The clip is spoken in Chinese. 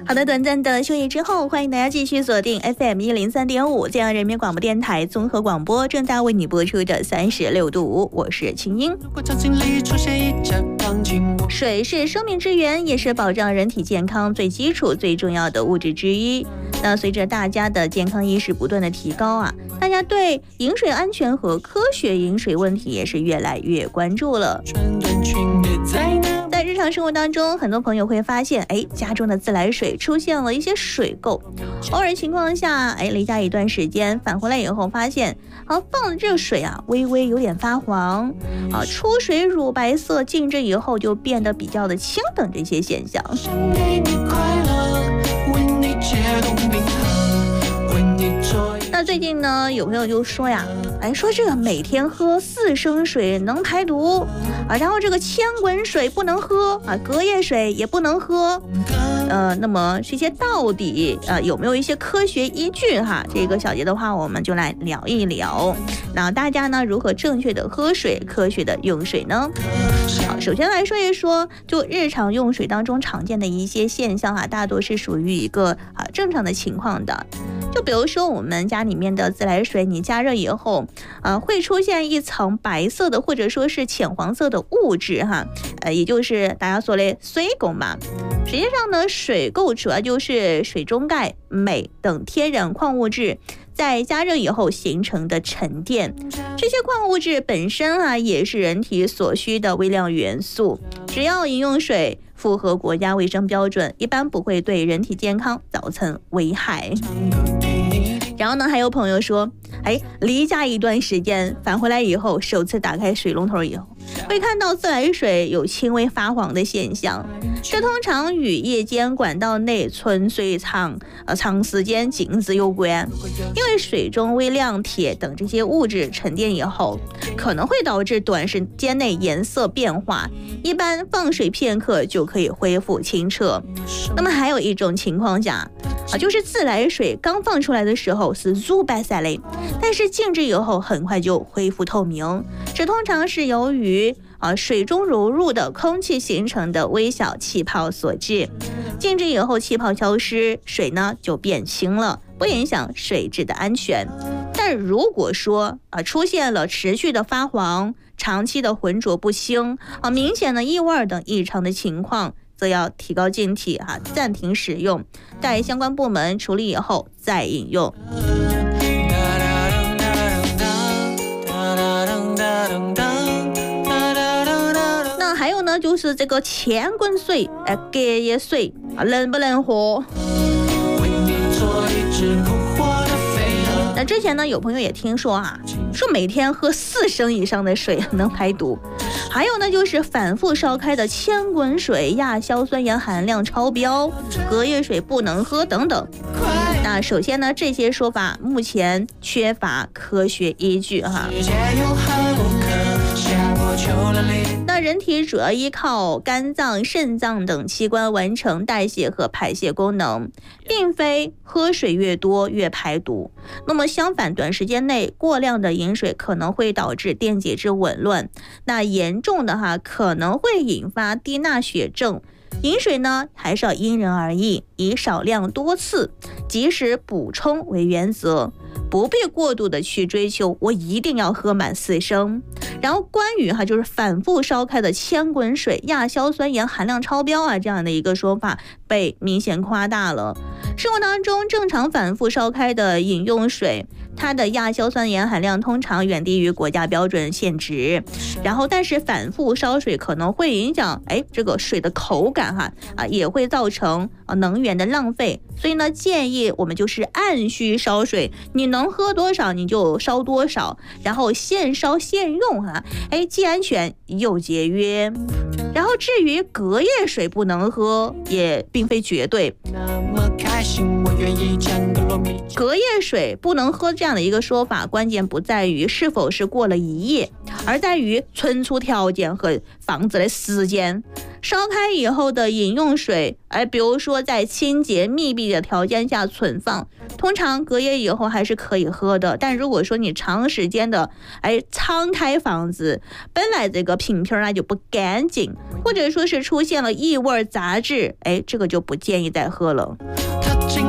好的，短暂的休息之后，欢迎大家继续锁定 FM103.5 这样人民广播电台综合广播，正在为你播出的36度5，我是青音。水是生命之源，也是保障人体健康最基础最重要的物质之一。那随着大家的健康意识不断的提高啊，大家对饮水安全和科学饮水问题也是越来越关注了。在日常生活当中，很多朋友会发现，家中的自来水出现了一些水垢。偶尔情况下，离家一段时间，返回来以后发现，放的这个水啊，微微有点发黄，出水乳白色，静置以后就变得比较的清等这些现象。那最近呢，有朋友就说呀，说这个每天喝4升水能排毒啊，然后这个千滚水不能喝啊，隔夜水也不能喝。那么这些到底有没有一些科学依据哈？这个小节的话，我们就来聊一聊。那大家呢，如何正确的喝水，科学的用水呢？好，首先来说一说，就日常用水当中常见的一些现象啊，大多是属于一个正常的情况的。就比如说我们家里面的自来水，你加热以后，会出现一层白色的或者说是浅黄色的物质哈，也就是大家说的水垢嘛。实际上呢，水垢主要就是水中钙、镁等天然矿物质在加热以后形成的沉淀。这些矿物质本身也是人体所需的微量元素，只要饮用水符合国家卫生标准，一般不会对人体健康造成危害。然后呢，还有朋友说，离家一段时间返回来以后，首次打开水龙头以后，会看到自来水有轻微发黄的现象，这通常与夜间管道内存水长时间静止有关。因为水中微量铁等这些物质沉淀以后，可能会导致短时间内颜色变化，一般放水片刻就可以恢复清澈。那么还有一种情况下就是自来水刚放出来的时候是乳白色的，但是静置以后很快就恢复透明，这通常是由于水中融入的空气形成的微小气泡所致。静置以后气泡消失，水呢就变清了，不影响水质的安全。但如果说出现了持续的发黄、长期的浑浊不清、明显的异味等异常的情况，则要提高警惕暂停使用，待相关部门处理以后再饮用。那还有呢，就是这个千滚水、隔夜水能不能喝？那之前呢，有朋友也听说说每天喝4升以上的水能排毒。还有呢，就是反复烧开的千滚水亚硝酸盐含量超标，隔夜水不能喝等等。那首先呢，这些说法目前缺乏科学依据那人体主要依靠肝脏、肾脏等器官完成代谢和排泄功能，并非喝水越多越排毒。那么相反，短时间内过量的饮水可能会导致电解质紊乱，那严重的可能会引发低钠血症。饮水呢，还是要因人而异，以少量多次及时补充为原则，不必过度的去追求我一定要喝满4升。然后关于就是反复烧开的千滚水亚硝酸盐含量超标这样的一个说法被明显夸大了。生活当中正常反复烧开的饮用水，它的亚硝酸盐含量通常远低于国家标准限值，然后但是反复烧水可能会影响这个水的口感也会造成能源的浪费。所以呢，建议我们就是按需烧水，你能喝多少你就烧多少，然后现烧现用既安全又节约。然后至于隔夜水不能喝，也并非绝对。隔夜水不能喝这样的一个说法，关键不在于是否是过了一夜，而在于存储条件和房子的时间。烧开以后的饮用水，比如说在清洁密闭的条件下存放，通通常隔夜以后还是可以喝的，但如果说你长时间的敞开房子，本来这个瓶瓶就不干净，或者说是出现了异味杂质，这个就不建议再喝了。